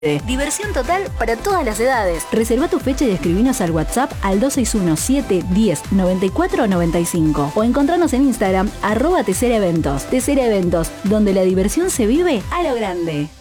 Diversión total para todas las edades. Reserva tu fecha y escribinos al WhatsApp al 261-710-9495 o encontranos en Instagram @Tesera Eventos. Tesera Eventos, donde la diversión se vive a lo grande.